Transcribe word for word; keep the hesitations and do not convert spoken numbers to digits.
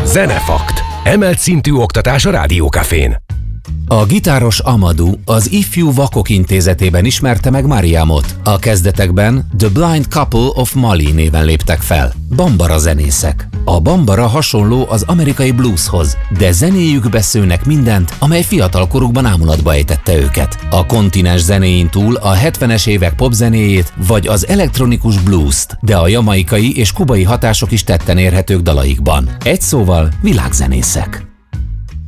Zenefakt. Emelt szintű oktatás a Rádiókafén. A gitáros Amadou az Ifjú Vakok Intézetében ismerte meg Mariamot. A kezdetekben The Blind Couple of Mali néven léptek fel. Bambara zenészek. A bambara hasonló az amerikai blueshoz, de zenéjükbe szőnek mindent, amely fiatalkorukban ámulatba ejtette őket. A kontinens zenéin túl a hetvenes évek popzenéjét vagy az elektronikus bluest, de a jamaikai és kubai hatások is tetten érhetők dalaikban. Egy szóval világzenészek.